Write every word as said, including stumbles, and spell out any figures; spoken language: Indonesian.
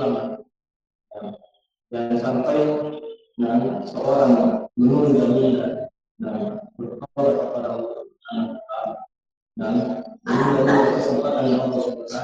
dan sampai nah, seorang menunda-nunda dan bertobat kepada Allah dan menunda-nunda kesempatan yang Allah